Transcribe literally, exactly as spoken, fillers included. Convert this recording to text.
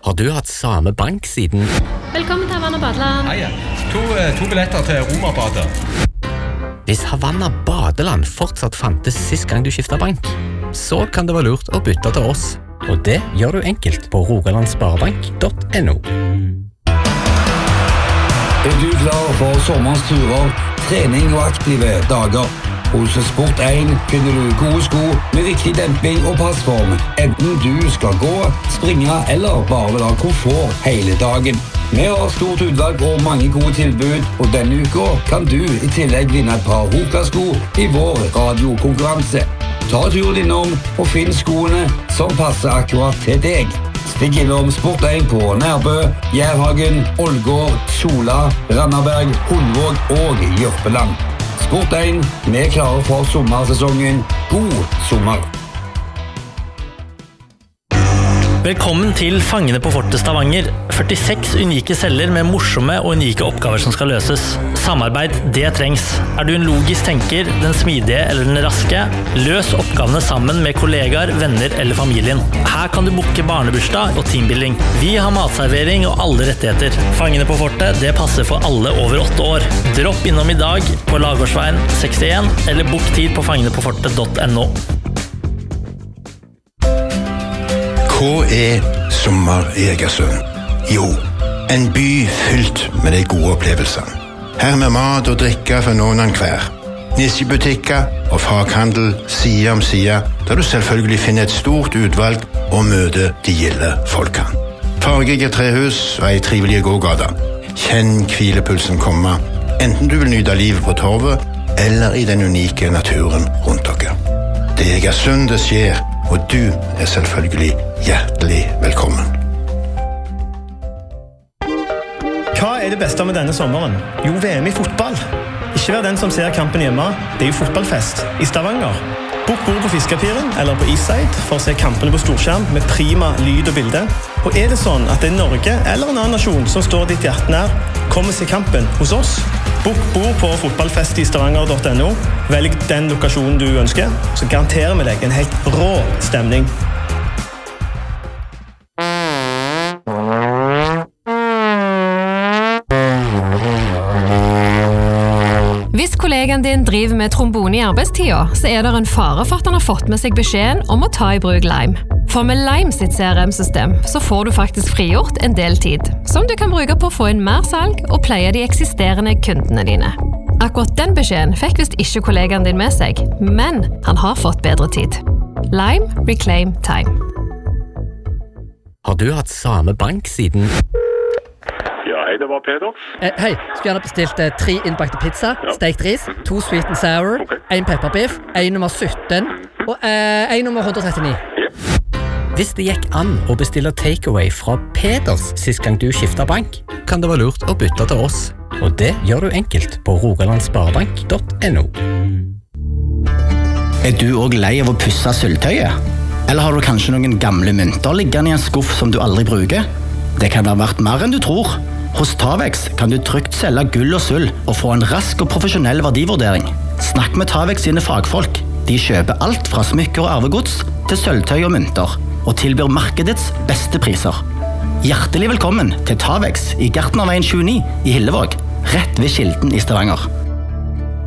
Har du hatt samme bank siden? Velkommen til Havanna Badeland. Hei, to, to billetter til Romerbadet. Hvis Havanna Badeland fortsatt fantes sist gang du skiftet bank, så kan det være lurt å bytte til oss. Og det gjør du enkelt på rogalandsparebank punktum no. Er du klar for sommerens turer, trening og aktive dager? Hos Sport én finner du gode sko med riktig demping og passform, enten du skal gå, springe eller bare vil ha komfort hele dagen. Vi har stort utvalg og mange gode tilbud, og denne uka kan du i tillegg vinne et par Hoka-sko i vår radiokonkurranse. Ta turen innom og finn skoene som passer akkurat til deg. Stikk innom Sport én på Nærbø, Jærhagen, Ålgård, Sola, Randaberg, Hundvåg og Jørpeland. Sport én, vi er klare for sommersesongen. God sommer! Velkommen til Fangene på Fortet Stavanger. førtiseks unike celler med morsomme og unike oppgaver som skal løses. Samarbeid, det trengs. Er du en logisk tenker, den smidige eller den raske? Løs oppgavene sammen med kollegaer, venner eller familien. Her kan du booke barnebursdag og teambuilding. Vi har matservering og alle rettigheter. Fangene på Fortet, det passer for alle over åtte år. Dropp innom i dag på Lagårdsveien sekstien eller book tid på fangene på fortet punktum no. Hva er sommer i Egersund? Jo, en by fylt med de gode opplevelsene. Her med mat og drikke for noen av hver. Nisjebutikker og faghandel side om side, der du selvfølgelig finner et stort utvalg og møter de gilde folkene. Fargige trehus og ei trivelig gågata. Kjenn hvilepulsen komme, enten du vil nyte livet på torvet eller i den unike naturen rundt dere. Det er Egersund det skjer, og du er selvfølgelig hjertelig velkommen. Hva er det beste med denne sommeren? Jo, V M i fotball. Ikke vær den som ser kampen hjemme. Det er jo fotballfest i Stavanger. Bok bord på Fiskepiren eller på Eastside for å se kampene på storskjerm med prima lyd og bilde. Og er det sånn at det er Norge eller en annen nasjon som står ditt hjerte nær, kom og se kampen hos oss. Bok bord på fotballfest i stavanger punktum no. Velg den lokasjonen du ønsker, så garanterer vi deg en helt rå stemning. Hvis kollegaen din driver med trombone i arbeidstida, så er det en fare for at han har fått med seg beskjeden om å ta i bruk Lime. For med Lime sitt C R M-system så får du faktisk frigjort en del tid, som du kan bruke på å få inn mer salg og pleie de eksisterende kundene dine. Akkurat den beskjeden fikk visst ikke kollegaen din med seg, men han har fått bedre tid. Lime Reclaim Time. Har du hatt samme bank siden? Ja, hei, det var Peders. Eh, hei, skulle gjerne bestilt eh, tre innbakte pizza, ja. Stekt ris, to sweet and sour, okay. En pepperbiff, en nummer sytten og eh, en nummer one thirty-nine. Ja. Hvis det gikk an å bestille takeaway fra Peders sist gang du skiftet bank, kan det være lurt å bytte til oss. Og det gjør du enkelt på rogalandsparebank punktum no. Er du også lei av å pusse sølvtøyet? Eller har du kanskje noen gamle mynter liggende i en skuff som du aldri bruker? Det kan være verdt mer enn du tror. Hos Tavex kan du trygt selge gull og sølv og få en rask og profesjonell verdivurdering. Snakk med Tavex sine fagfolk. De kjøper alt fra smykker og arvegods til sølvtøy og mynter, og tilbyr markedets beste priser. Hjertelig velkommen til Tavex i Gartnerveien tjueni i Hillevåg, rett ved Kilden i Stavanger.